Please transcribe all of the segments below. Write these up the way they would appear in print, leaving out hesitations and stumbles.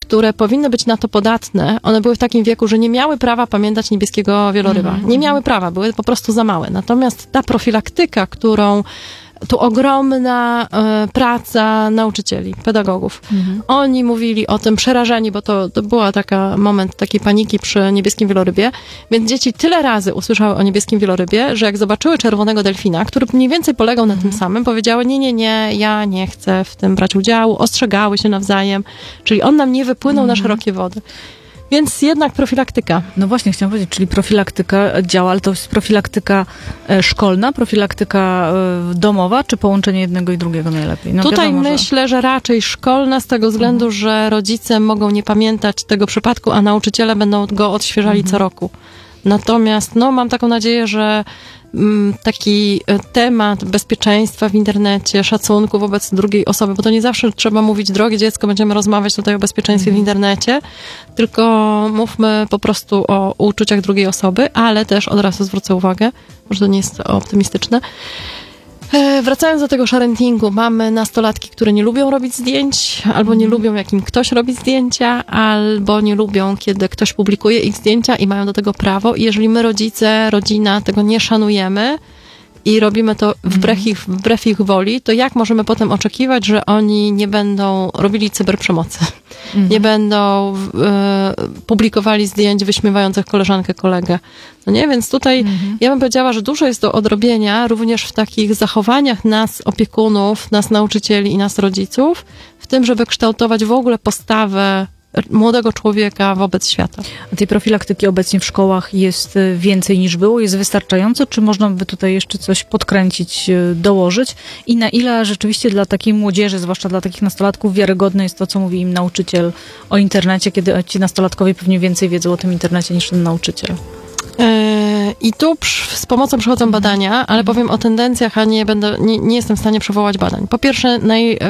które powinny być na to podatne, one były w takim wieku, że nie miały prawa pamiętać niebieskiego wieloryba. Nie miały prawa, były po prostu za małe. Natomiast ta profilaktyka, którą tu ogromna praca nauczycieli, pedagogów. Oni mówili o tym przerażeni, bo to była taka moment takiej paniki przy niebieskim wielorybie, więc dzieci tyle razy usłyszały o niebieskim wielorybie, że jak zobaczyły czerwonego delfina, który mniej więcej polegał na tym samym, powiedziały nie, ja nie chcę w tym brać udziału, ostrzegały się nawzajem, czyli on nam nie wypłynął na szerokie wody. Więc jednak profilaktyka. No właśnie, chciałam powiedzieć, czyli profilaktyka działa, ale to jest profilaktyka szkolna, profilaktyka domowa, czy połączenie jednego i drugiego najlepiej? No tutaj wiadomo, myślę, że raczej szkolna z tego względu, że rodzice mogą nie pamiętać tego przypadku, a nauczyciele będą go odświeżali co roku. Natomiast mam taką nadzieję, że taki temat bezpieczeństwa w internecie, szacunku wobec drugiej osoby, bo to nie zawsze trzeba mówić, drogie dziecko, będziemy rozmawiać tutaj o bezpieczeństwie w internecie, tylko mówmy po prostu o uczuciach drugiej osoby, ale też od razu zwrócę uwagę, może to nie jest optymistyczne. Wracając do tego sharentingu, mamy nastolatki, które nie lubią robić zdjęć, albo nie lubią, jak im ktoś robi zdjęcia, albo nie lubią, kiedy ktoś publikuje ich zdjęcia i mają do tego prawo. I jeżeli my, rodzice, rodzina, tego nie szanujemy i robimy to wbrew ich woli, to jak możemy potem oczekiwać, że oni nie będą robili cyberprzemocy? Nie będą publikowali zdjęć wyśmiewających koleżankę, kolegę. No nie? Więc tutaj ja bym powiedziała, że dużo jest do odrobienia również w takich zachowaniach nas, opiekunów, nas, nauczycieli i nas, rodziców, w tym, żeby kształtować w ogóle postawę młodego człowieka wobec świata. A tej profilaktyki obecnie w szkołach jest więcej niż było? Jest wystarczająco? Czy można by tutaj jeszcze coś podkręcić, dołożyć? I na ile rzeczywiście dla takiej młodzieży, zwłaszcza dla takich nastolatków, wiarygodne jest to, co mówi im nauczyciel o internecie, kiedy ci nastolatkowie pewnie więcej wiedzą o tym internecie niż ten nauczyciel? I tu z pomocą przychodzą badania, ale powiem o tendencjach, a nie jestem w stanie przywołać badań. Po pierwsze,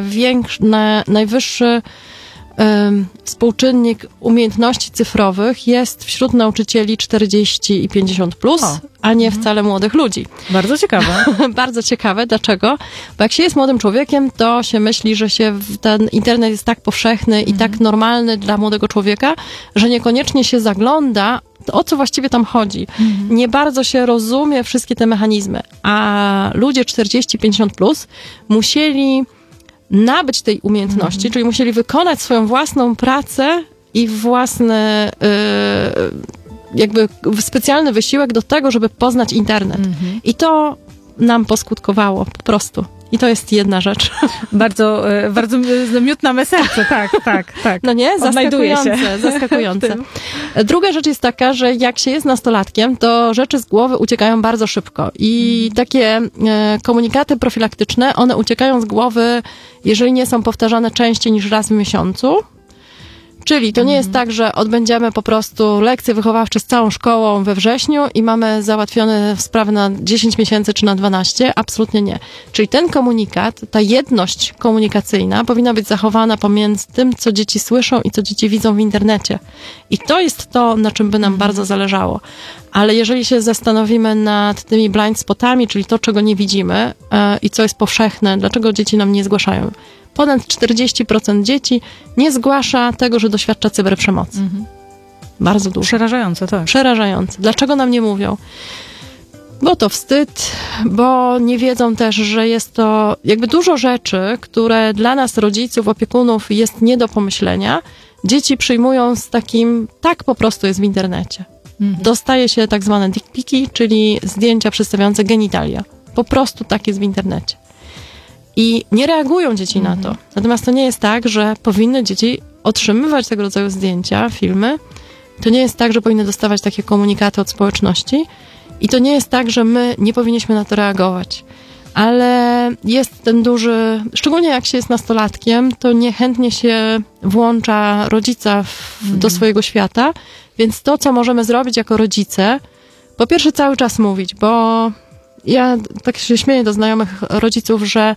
najwyższy współczynnik umiejętności cyfrowych jest wśród nauczycieli 40 i 50 plus, a nie wcale młodych ludzi. Bardzo ciekawe. Bardzo ciekawe. Dlaczego? Bo jak się jest młodym człowiekiem, to się myśli, że ten internet jest tak powszechny i tak normalny dla młodego człowieka, że niekoniecznie się zagląda, o co właściwie tam chodzi. Nie bardzo się rozumie wszystkie te mechanizmy. A ludzie 40-50 plus musieli nabyć tej umiejętności, czyli musieli wykonać swoją własną pracę i własny jakby specjalny wysiłek do tego, żeby poznać internet. I to nam poskutkowało po prostu. I to jest jedna rzecz. Bardzo miód na me serce, tak. No nie? Zaskakujące. Druga rzecz jest taka, że jak się jest nastolatkiem, to rzeczy z głowy uciekają bardzo szybko. I takie komunikaty profilaktyczne, one uciekają z głowy, jeżeli nie są powtarzane częściej niż raz w miesiącu. Czyli to nie jest tak, że odbędziemy po prostu lekcje wychowawcze z całą szkołą we wrześniu i mamy załatwione sprawy na 10 miesięcy czy na 12. Absolutnie nie. Czyli ten komunikat, ta jedność komunikacyjna powinna być zachowana pomiędzy tym, co dzieci słyszą i co dzieci widzą w internecie. I to jest to, na czym by nam bardzo zależało. Ale jeżeli się zastanowimy nad tymi blind spotami, czyli to, czego nie widzimy i co jest powszechne, dlaczego dzieci nam nie zgłaszają? Ponad 40% dzieci nie zgłasza tego, że doświadcza cyberprzemocy. Bardzo dużo. Przerażające, tak. Przerażające. Dlaczego nam nie mówią? Bo to wstyd, bo nie wiedzą też, że jest to jakby dużo rzeczy, które dla nas, rodziców, opiekunów, jest nie do pomyślenia. Dzieci przyjmują z takim, tak po prostu jest w internecie. Dostaje się tak zwane dick piki, czyli zdjęcia przedstawiające genitalia. Po prostu tak jest w internecie. I nie reagują dzieci na to. Natomiast to nie jest tak, że powinny dzieci otrzymywać tego rodzaju zdjęcia, filmy. To nie jest tak, że powinny dostawać takie komunikaty od społeczności. I to nie jest tak, że my nie powinniśmy na to reagować. Ale jest ten duży, szczególnie jak się jest nastolatkiem, to niechętnie się włącza rodzica do swojego świata. Więc to, co możemy zrobić jako rodzice, po pierwsze cały czas mówić, bo ja tak się śmieję do znajomych rodziców, że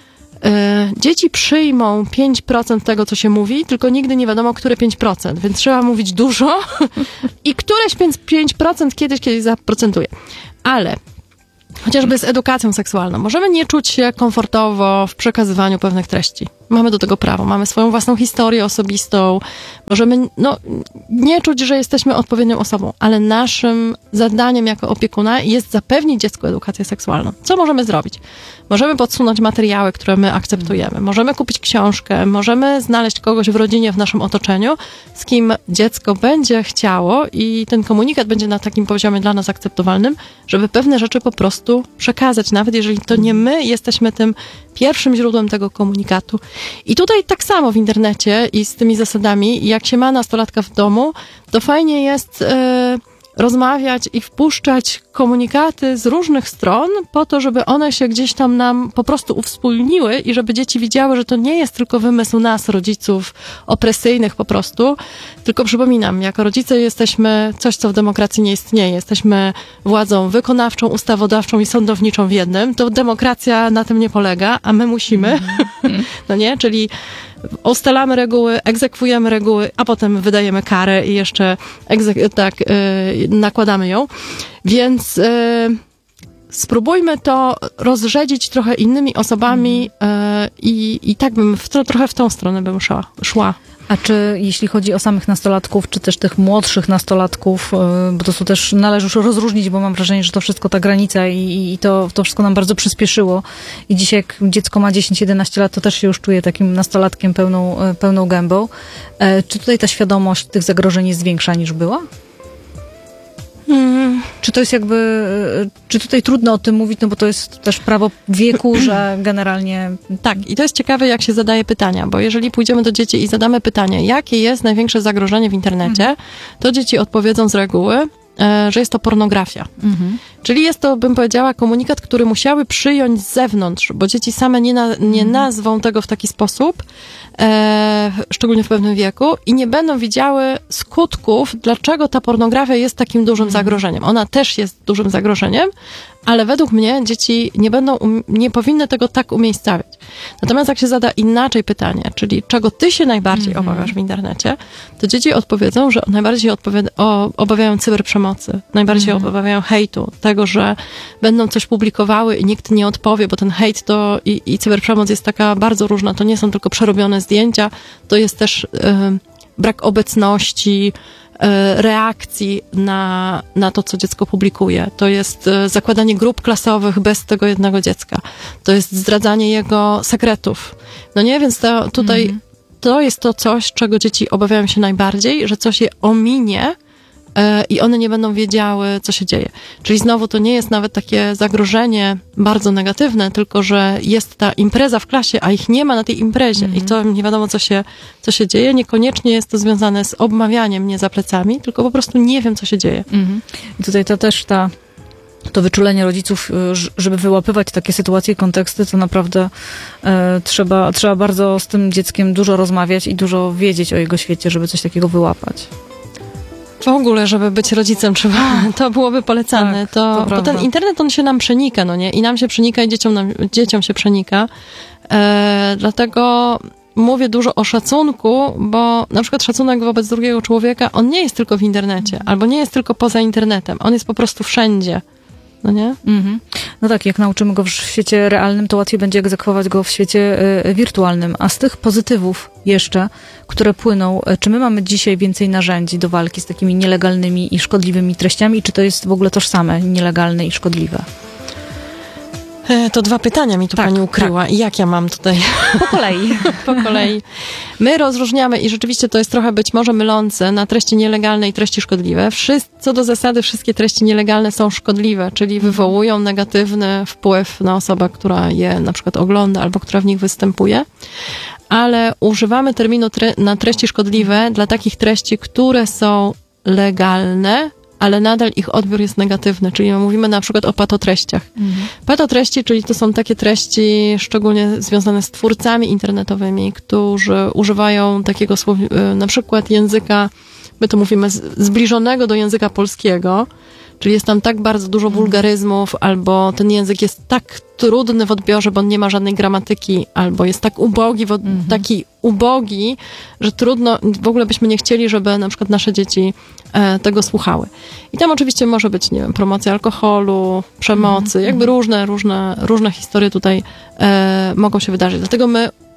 dzieci przyjmą 5% tego, co się mówi, tylko nigdy nie wiadomo, które 5%, więc trzeba mówić dużo i któreś 5% kiedyś zaprocentuje. Ale chociażby z edukacją seksualną możemy nie czuć się komfortowo w przekazywaniu pewnych treści. Mamy do tego prawo. Mamy swoją własną historię osobistą. Możemy nie czuć, że jesteśmy odpowiednią osobą, ale naszym zadaniem jako opiekuna jest zapewnić dziecku edukację seksualną. Co możemy zrobić? Możemy podsunąć materiały, które my akceptujemy. Możemy kupić książkę, możemy znaleźć kogoś w rodzinie, w naszym otoczeniu, z kim dziecko będzie chciało i ten komunikat będzie na takim poziomie dla nas akceptowalnym, żeby pewne rzeczy po prostu przekazać, nawet jeżeli to nie my jesteśmy tym pierwszym źródłem tego komunikatu. I tutaj tak samo w internecie i z tymi zasadami, jak się ma nastolatka w domu, to fajnie jest rozmawiać i wpuszczać komunikaty z różnych stron po to, żeby one się gdzieś tam nam po prostu uwspólniły i żeby dzieci widziały, że to nie jest tylko wymysł nas, rodziców opresyjnych po prostu, tylko przypominam, jako rodzice jesteśmy coś, co w demokracji nie istnieje. Jesteśmy władzą wykonawczą, ustawodawczą i sądowniczą w jednym. To demokracja na tym nie polega, a my musimy, no nie? Czyli ustalamy reguły, egzekwujemy reguły, a potem wydajemy karę i jeszcze nakładamy ją. Więc spróbujmy to rozrzedzić trochę innymi osobami i tak bym trochę w tą stronę bym szła. A czy jeśli chodzi o samych nastolatków, czy też tych młodszych nastolatków, bo to też należy już rozróżnić, bo mam wrażenie, że to wszystko ta granica i to wszystko nam bardzo przyspieszyło. I dzisiaj jak dziecko ma 10-11 lat, to też się już czuje takim nastolatkiem pełną gębą. Czy tutaj ta świadomość tych zagrożeń jest większa niż była? Czy to jest czy tutaj trudno o tym mówić, no bo to jest też prawo wieku, że generalnie... Tak, i to jest ciekawe, jak się zadaje pytania, bo jeżeli pójdziemy do dzieci i zadamy pytanie, jakie jest największe zagrożenie w internecie, to dzieci odpowiedzą z reguły, że jest to pornografia. Czyli jest to, bym powiedziała, komunikat, który musiały przyjąć z zewnątrz, bo dzieci same nie nazwą tego w taki sposób, szczególnie w pewnym wieku, i nie będą widziały skutków, dlaczego ta pornografia jest takim dużym zagrożeniem. Ona też jest dużym zagrożeniem, ale według mnie dzieci nie powinny tego tak umiejscawiać. Natomiast jak się zada inaczej pytanie, czyli czego ty się najbardziej obawiasz w internecie, to dzieci odpowiedzą, że najbardziej obawiają cyberprzemocy, najbardziej obawiają hejtu, tego, że będą coś publikowały i nikt nie odpowie, bo ten hejt i cyberprzemoc jest taka bardzo różna. To nie są tylko przerobione zdjęcia, to jest też brak obecności, reakcji na to, co dziecko publikuje. To jest zakładanie grup klasowych bez tego jednego dziecka. To jest zdradzanie jego sekretów. No nie, więc to jest to coś, czego dzieci obawiają się najbardziej, że coś je ominie i one nie będą wiedziały, co się dzieje. Czyli znowu to nie jest nawet takie zagrożenie bardzo negatywne, tylko że jest ta impreza w klasie, a ich nie ma na tej imprezie i to nie wiadomo, co się dzieje. Niekoniecznie jest to związane z obmawianiem mnie za plecami, tylko po prostu nie wiem, co się dzieje. I tutaj to też to wyczulenie rodziców, żeby wyłapywać takie sytuacje i konteksty, to naprawdę trzeba bardzo z tym dzieckiem dużo rozmawiać i dużo wiedzieć o jego świecie, żeby coś takiego wyłapać. W ogóle, żeby być rodzicem, to byłoby polecane. Tak, bo ten internet, on się nam przenika, no nie? I nam się przenika, i dzieciom się przenika. Dlatego mówię dużo o szacunku, bo na przykład szacunek wobec drugiego człowieka, on nie jest tylko w internecie, albo nie jest tylko poza internetem. On jest po prostu wszędzie. No nie? No tak, jak nauczymy go w świecie realnym, to łatwiej będzie egzekwować go w świecie wirtualnym. A z tych pozytywów jeszcze, które płyną, czy my mamy dzisiaj więcej narzędzi do walki z takimi nielegalnymi i szkodliwymi treściami, czy to jest w ogóle tożsame, nielegalne i szkodliwe? To dwa pytania mi tu pani ukryła. I jak ja mam tutaj... Po kolei. My rozróżniamy i rzeczywiście to jest trochę być może mylące na treści nielegalne i treści szkodliwe. Co do zasady wszystkie treści nielegalne są szkodliwe, czyli wywołują negatywny wpływ na osobę, która je na przykład ogląda albo która w nich występuje. Ale używamy terminu na treści szkodliwe dla takich treści, które są legalne, ale nadal ich odbiór jest negatywny, czyli mówimy na przykład o patotreściach. Patotreści, czyli to są takie treści szczególnie związane z twórcami internetowymi, którzy używają takiego na przykład języka, my to mówimy zbliżonego do języka polskiego, czyli jest tam tak bardzo dużo wulgaryzmów, albo ten język jest tak trudny w odbiorze, bo on nie ma żadnej gramatyki, albo jest tak ubogi, taki ubogi, że trudno, w ogóle byśmy nie chcieli, żeby na przykład nasze dzieci tego słuchały. I tam oczywiście może być, nie wiem, promocja alkoholu, przemocy, jakby różne historie tutaj mogą się wydarzyć. Dlatego my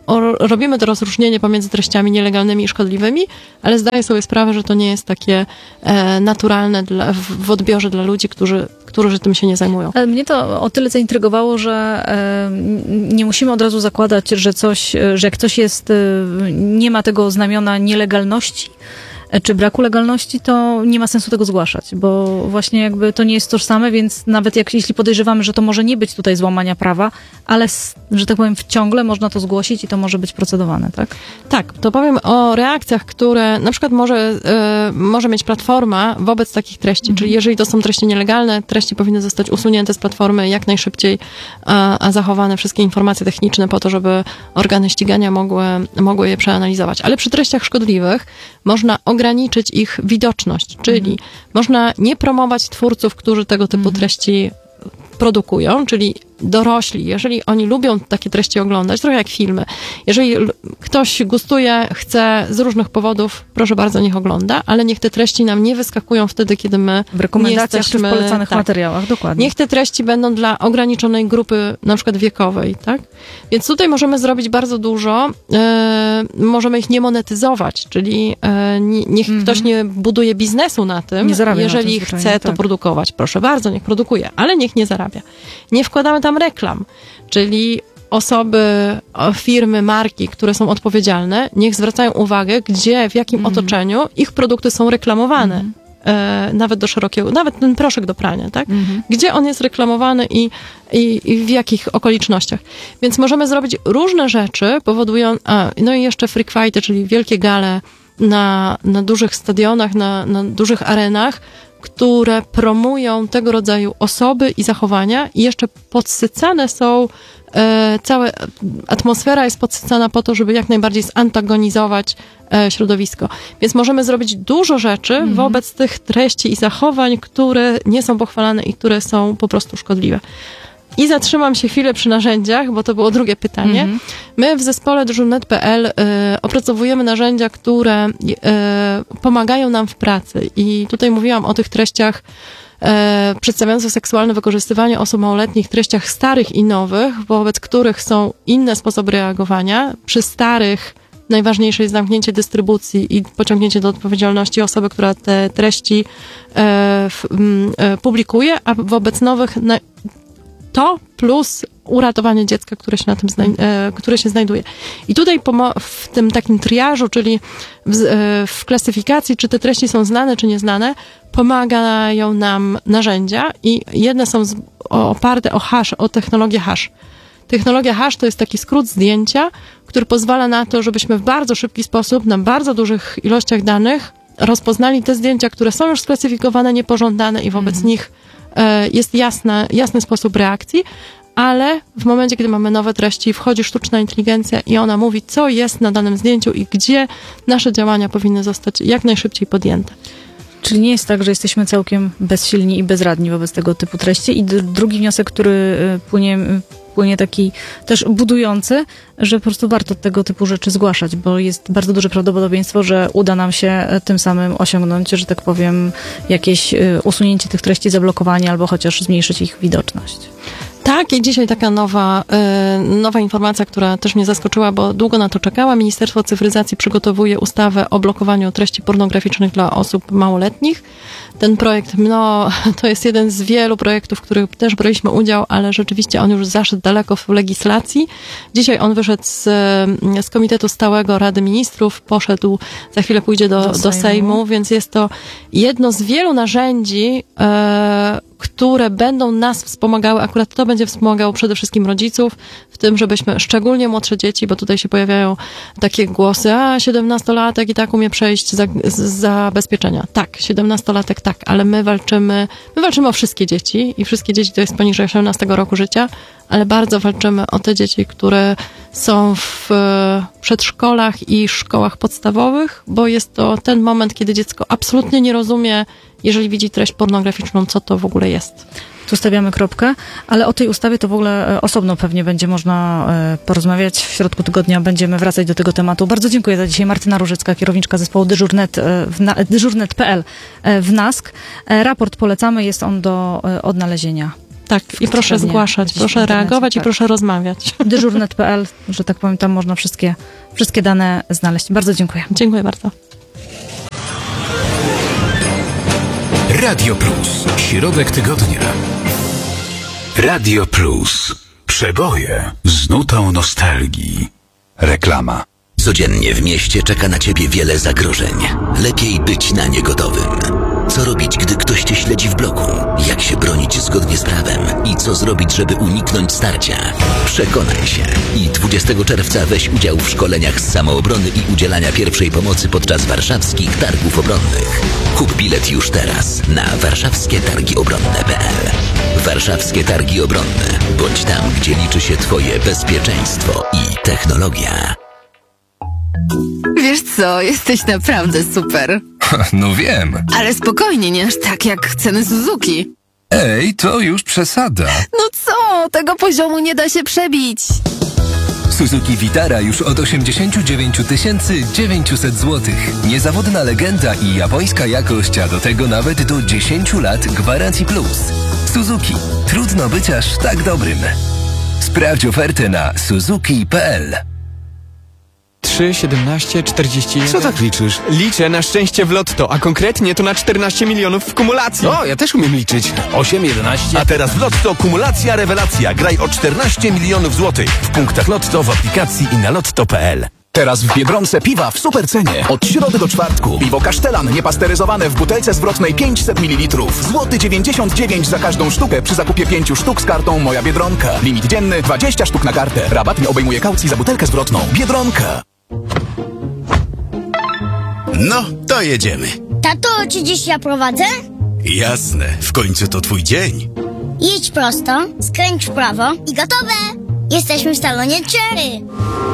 robimy to rozróżnienie pomiędzy treściami nielegalnymi i szkodliwymi, ale zdaję sobie sprawę, że to nie jest takie naturalne w odbiorze dla ludzi, którzy tym się nie zajmują. Ale mnie to o tyle zaintrygowało, że nie musimy od razu zakładać, że jak coś jest, nie ma tego znamiona nielegalności, czy braku legalności, to nie ma sensu tego zgłaszać, bo właśnie jakby to nie jest tożsame, więc nawet jeśli podejrzewamy, że to może nie być tutaj złamania prawa, ale, że tak powiem, ciągle można to zgłosić i to może być procedowane, tak? Tak, to powiem o reakcjach, które na przykład może mieć platforma wobec takich treści, czyli jeżeli to są treści nielegalne, treści powinny zostać usunięte z platformy jak najszybciej, a zachowane wszystkie informacje techniczne po to, żeby organy ścigania mogły je przeanalizować. Ale przy treściach szkodliwych można ograniczyć ich widoczność, czyli można nie promować twórców, którzy tego typu treści produkują, czyli dorośli, jeżeli oni lubią takie treści oglądać, trochę jak filmy. Jeżeli ktoś gustuje, chce z różnych powodów, proszę bardzo, niech ogląda, ale niech te treści nam nie wyskakują wtedy, kiedy my w rekomendacjach czy w polecanych tak, materiałach, dokładnie. Niech te treści będą dla ograniczonej grupy, na przykład wiekowej, tak? Więc tutaj możemy zrobić bardzo dużo, możemy ich nie monetyzować, czyli niech ktoś nie buduje biznesu na tym, jeżeli chce to produkować. Proszę bardzo, niech produkuje, ale niech nie zarabia. Nie wkładamy tam reklam, czyli firmy, marki, które są odpowiedzialne, niech zwracają uwagę, gdzie, w jakim otoczeniu ich produkty są reklamowane. Nawet do szerokiego, nawet ten proszek do prania, tak? Gdzie on jest reklamowany i w jakich okolicznościach. Więc możemy zrobić różne rzeczy, powodują, no i jeszcze freak fighty, czyli wielkie gale na dużych stadionach, na dużych arenach, które promują tego rodzaju osoby i zachowania i jeszcze podsycane są, cała atmosfera jest podsycana po to, żeby jak najbardziej zantagonizować środowisko. Więc możemy zrobić dużo rzeczy wobec tych treści i zachowań, które nie są pochwalane i które są po prostu szkodliwe. I zatrzymam się chwilę przy narzędziach, bo to było drugie pytanie. My w zespole dyżurnet.pl opracowujemy narzędzia, które pomagają nam w pracy. I tutaj mówiłam o tych treściach przedstawiających seksualne wykorzystywanie osób małoletnich, treściach starych i nowych, wobec których są inne sposoby reagowania. Przy starych najważniejsze jest zamknięcie dystrybucji i pociągnięcie do odpowiedzialności osoby, która te treści publikuje, a wobec nowych to plus uratowanie dziecka, które się znajduje. I tutaj w tym takim triażu, czyli w klasyfikacji, czy te treści są znane, czy nieznane, pomagają nam narzędzia i jedne są oparte o hash, o technologię hash. Technologia hash to jest taki skrót zdjęcia, który pozwala na to, żebyśmy w bardzo szybki sposób, na bardzo dużych ilościach danych rozpoznali te zdjęcia, które są już sklasyfikowane, niepożądane i wobec nich jest jasny sposób reakcji, ale w momencie, kiedy mamy nowe treści, wchodzi sztuczna inteligencja i ona mówi, co jest na danym zdjęciu i gdzie nasze działania powinny zostać jak najszybciej podjęte. Czyli nie jest tak, że jesteśmy całkiem bezsilni i bezradni wobec tego typu treści. I drugi wniosek, który płynie taki też budujący, że po prostu warto tego typu rzeczy zgłaszać, bo jest bardzo duże prawdopodobieństwo, że uda nam się tym samym osiągnąć, że tak powiem, jakieś usunięcie tych treści, zablokowanie albo chociaż zmniejszyć ich widoczność. Tak, i dzisiaj taka nowa informacja, która też mnie zaskoczyła, bo długo na to czekała. Ministerstwo Cyfryzacji przygotowuje ustawę o blokowaniu treści pornograficznych dla osób małoletnich. Ten projekt, to jest jeden z wielu projektów, w których też braliśmy udział, ale rzeczywiście on już zaszedł daleko w legislacji. Dzisiaj on wyszedł z Komitetu Stałego Rady Ministrów, poszedł, za chwilę pójdzie do Sejmu, więc jest to jedno z wielu narzędzi, które będą nas wspomagały, akurat to będzie wspomagało przede wszystkim rodziców, w tym, żebyśmy, szczególnie młodsze dzieci, bo tutaj się pojawiają takie głosy, 17-latek i tak umie przejść z zabezpieczenia. Tak, 17-latek tak, ale my walczymy o wszystkie dzieci i wszystkie dzieci to jest poniżej 18 roku życia, ale bardzo walczymy o te dzieci, które są w przedszkolach i szkołach podstawowych, bo jest to ten moment, kiedy dziecko absolutnie nie rozumie, jeżeli widzi treść pornograficzną, co to w ogóle jest. Tu stawiamy kropkę, ale o tej ustawie to w ogóle osobno pewnie będzie można porozmawiać. W środku tygodnia będziemy wracać do tego tematu. Bardzo dziękuję za dzisiaj. Martyna Różycka, kierowniczka zespołu dyżurnet.pl w NASK. Raport polecamy, jest on do odnalezienia. Tak, i proszę zgłaszać, proszę reagować i proszę rozmawiać. Dyżurnet.pl, że tak powiem, tam można wszystkie dane znaleźć. Bardzo dziękuję. Dziękuję bardzo. Radio Plus. Środek tygodnia. Radio Plus. Przeboje z nutą nostalgii. Reklama. Codziennie w mieście czeka na ciebie wiele zagrożeń. Lepiej być na nie gotowym. Co robić, gdy ktoś cię śledzi w bloku? Jak się bronić zgodnie z prawem? I co zrobić, żeby uniknąć starcia? Przekonaj się. I 20 czerwca weź udział w szkoleniach z samoobrony i udzielania pierwszej pomocy podczas warszawskich targów obronnych. Kup bilet już teraz na warszawskietargiobronne.pl. Warszawskie Targi Obronne. Bądź tam, gdzie liczy się twoje bezpieczeństwo i technologia. Wiesz co, jesteś naprawdę super. No wiem. Ale spokojnie, nie aż tak jak ceny Suzuki. Ej, to już przesada. No co, tego poziomu nie da się przebić. Suzuki Vitara już od 89 900 zł. Niezawodna legenda i japońska jakość, a do tego nawet do 10 lat gwarancji plus. Suzuki. Trudno być aż tak dobrym. Sprawdź ofertę na suzuki.pl. 3, 17, 41... Co tak liczysz? Liczę na szczęście w lotto, a konkretnie to na 14 milionów w kumulacji. O, ja też umiem liczyć. 8, 11... A teraz w Lotto kumulacja rewelacja. Graj o 14 milionów złotych. W punktach Lotto, w aplikacji i na lotto.pl. Teraz w Biedronce piwa w super cenie. Od środy do czwartku. Piwo Kasztelan niepasteryzowane w butelce zwrotnej 500 ml. Złoty 99 za każdą sztukę przy zakupie 5 sztuk z kartą Moja Biedronka. Limit dzienny 20 sztuk na kartę. Rabat nie obejmuje kaucji za butelkę zwrotną. Biedronka. No, to jedziemy. Tato, czy dziś ja prowadzę? Jasne, w końcu to twój dzień. Jedź prosto, skręć w prawo i gotowe! Jesteśmy w salonie Cherry.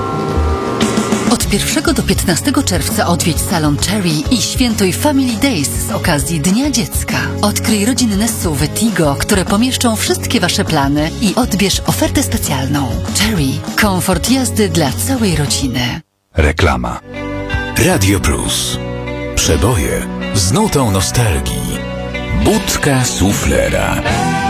Od 1 do 15 czerwca odwiedź salon Cherry i świętuj Family Days z okazji Dnia Dziecka. Odkryj rodzinne SUV-y Tigo, które pomieszczą wszystkie wasze plany i odbierz ofertę specjalną. Cherry. Komfort jazdy dla całej rodziny. Reklama. Radio Plus. Przeboje z nutą nostalgii. Budka suflera.